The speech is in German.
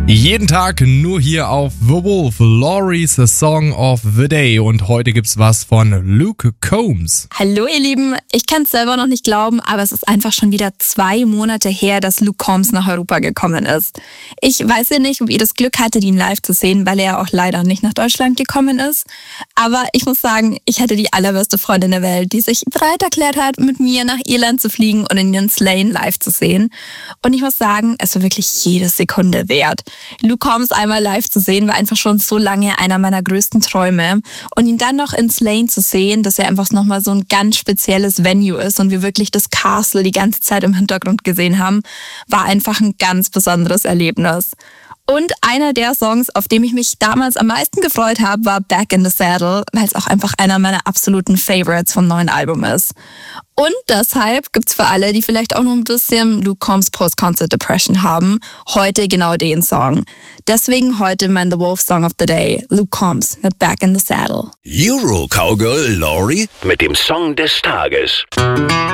Jeden Tag nur hier auf The Wolf, Laurie's Song of the Day. Und heute gibt's was von Luke Combs. Hallo ihr Lieben, ich kann es selber noch nicht glauben, aber es ist einfach schon wieder 2 Monate her, dass Luke Combs nach Europa gekommen ist. Ich weiß ja nicht, ob ihr das Glück hattet, ihn live zu sehen, weil er ja auch leider nicht nach Deutschland gekommen ist. Aber ich muss sagen, ich hatte die allerbeste Freundin der Welt, die sich bereit erklärt hat, mit mir nach Irland zu fliegen und ihn in Slane live zu sehen. Und ich muss sagen, es war wirklich jede Sekunde wert. Luke Combs einmal live zu sehen, war einfach schon so lange einer meiner größten Träume. Und ihn dann noch in Slane zu sehen, dass er einfach nochmal so ein ganz spezielles Venue ist und wir wirklich das Castle die ganze Zeit im Hintergrund gesehen haben, war einfach ein ganz besonderes Erlebnis. Und einer der Songs, auf den ich mich damals am meisten gefreut habe, war Back in the Saddle, weil es auch einfach einer meiner absoluten Favorites vom neuen Album ist. Und deshalb gibt's für alle, die vielleicht auch noch ein bisschen Luke Combs Post-Concert Depression haben, heute genau den Song. Deswegen heute mein The Wolf Song of the Day, Luke Combs mit Back in the Saddle. Euro Cowgirl Laurie mit dem Song des Tages.